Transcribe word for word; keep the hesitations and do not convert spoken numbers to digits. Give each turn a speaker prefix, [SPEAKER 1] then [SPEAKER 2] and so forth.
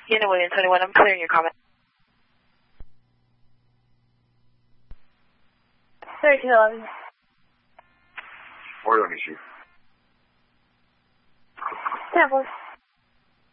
[SPEAKER 1] Unit William twenty-one, I'm clearing your comment. thirty-two eleven.
[SPEAKER 2] Where on issue?
[SPEAKER 1] Samples.